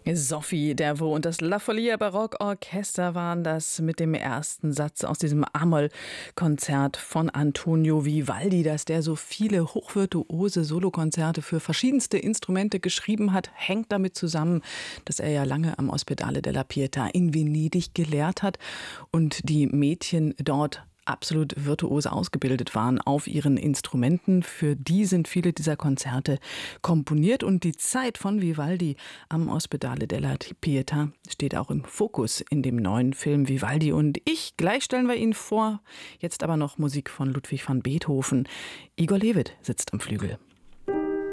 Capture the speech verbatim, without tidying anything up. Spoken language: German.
Sophie Dervaux und das La Folia Barockorchester waren das mit dem ersten Satz aus diesem A-Moll-Konzert von Antonio Vivaldi, dass der so viele hochvirtuose Solokonzerte für verschiedenste Instrumente geschrieben hat, hängt damit zusammen, dass er ja lange am Ospedale della Pietà in Venedig gelehrt hat und die Mädchen dort absolut virtuos ausgebildet waren auf ihren Instrumenten. Für die sind viele dieser Konzerte komponiert und die Zeit von Vivaldi am Ospedale della Pietà steht auch im Fokus in dem neuen Film Vivaldi und ich. Gleich stellen wir ihn vor. Jetzt aber noch Musik von Ludwig van Beethoven. Igor Levit sitzt am Flügel.